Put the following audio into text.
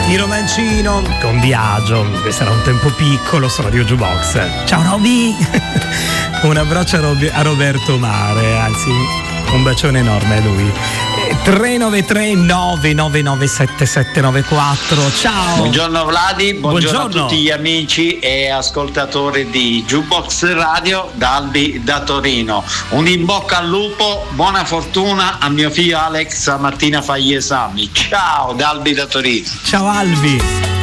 Il romancino con Biagio. Questo era Un tempo piccolo su Radio Jukebox. Ciao Roby. Un abbraccio a Roberto Mare, anzi un bacione enorme a lui. 393 999 7794. Ciao. Buongiorno Vladi, buongiorno a tutti gli amici e ascoltatori di Jukebox Radio, da Albi da Torino. Un in bocca al lupo, buona fortuna a mio figlio Alex, stamattina fa gli esami. Ciao da Albi da Torino. Ciao Albi.